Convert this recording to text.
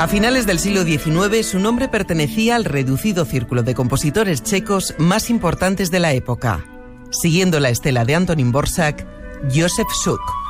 A finales del siglo XIX, su nombre pertenecía al reducido círculo de compositores checos más importantes de la época. Siguiendo la estela de Antonín Dvořák, Josef Suk.